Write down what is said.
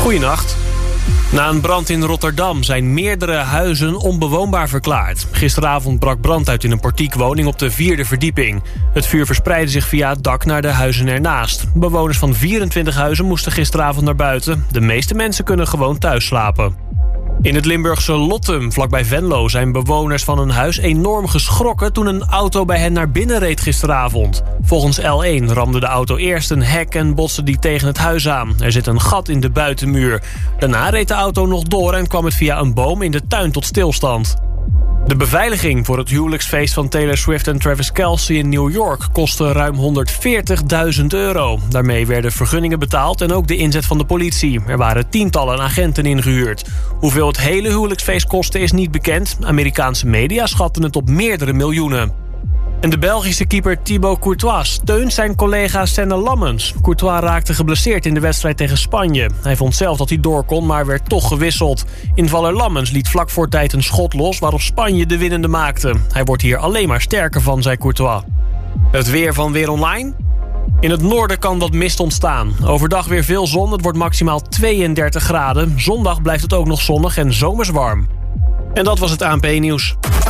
Goedenacht. Na een brand in Rotterdam zijn meerdere huizen onbewoonbaar verklaard. Gisteravond brak brand uit in een portiekwoning op de 4e verdieping. Het vuur verspreidde zich via het dak naar de huizen ernaast. Bewoners van 24 huizen moesten gisteravond naar buiten. De meeste mensen kunnen gewoon thuis slapen. In het Limburgse Lottum, vlakbij Venlo, zijn bewoners van een huis enorm geschrokken toen een auto bij hen naar binnen reed gisteravond. Volgens L1 ramde de auto eerst een hek en botste die tegen het huis aan. Er zit een gat in de buitenmuur. Daarna reed de auto nog door en kwam het via een boom in de tuin tot stilstand. De beveiliging voor het huwelijksfeest van Taylor Swift en Travis Kelce in New York kostte ruim €140.000. Daarmee werden vergunningen betaald en ook de inzet van de politie. Er waren tientallen agenten ingehuurd. Hoeveel het hele huwelijksfeest kostte is niet bekend. Amerikaanse media schatten het op meerdere miljoenen. En de Belgische keeper Thibaut Courtois steunt zijn collega Senne Lammens. Courtois raakte geblesseerd in de wedstrijd tegen Spanje. Hij vond zelf dat hij door kon, maar werd toch gewisseld. Invaller Lammens liet vlak voor tijd een schot los waarop Spanje de winnende maakte. Hij wordt hier alleen maar sterker van, zei Courtois. Het weer van Weer Online. In het noorden kan wat mist ontstaan. Overdag weer veel zon, het wordt maximaal 32 graden. Zondag blijft het ook nog zonnig en zomers warm. En dat was het ANP-nieuws.